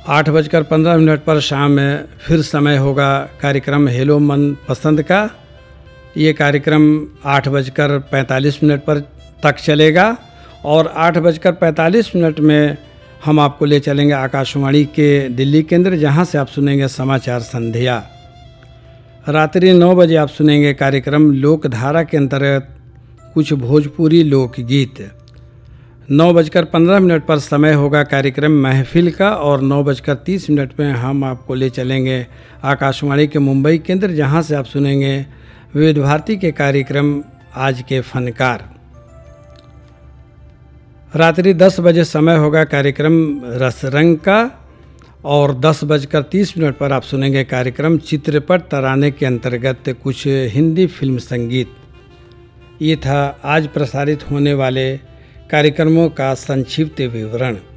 8:15 पर शाम में फिर समय होगा कार्यक्रम हेलो मन पसंद का। ये कार्यक्रम 8:45 पर तक चलेगा और 8:45 में हम आपको ले चलेंगे आकाशवाणी के दिल्ली केंद्र, जहां से आप सुनेंगे समाचार संध्या। रात्रि 9 बजे आप सुनेंगे कार्यक्रम लोकधारा के अंतर्गत कुछ भोजपुरी लोकगीत। 9:15 पर समय होगा कार्यक्रम महफिल का और 9:30 में हम आपको ले चलेंगे आकाशवाणी के मुंबई केंद्र, जहां से आप सुनेंगे विविध भारती के कार्यक्रम आज के फनकार। रात्रि 10 बजे समय होगा कार्यक्रम रसरंग का और 10:30 पर आप सुनेंगे कार्यक्रम चित्रपट तराने के अंतर्गत कुछ हिंदी फिल्म संगीत। ये था आज प्रसारित होने वाले कार्यक्रमों का संक्षिप्त विवरण।